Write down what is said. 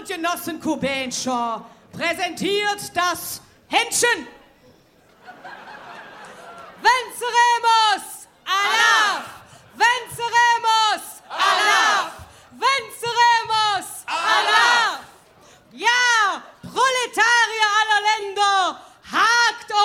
und Genossen Kubenscher präsentiert das Händchen. Wenn's Rämer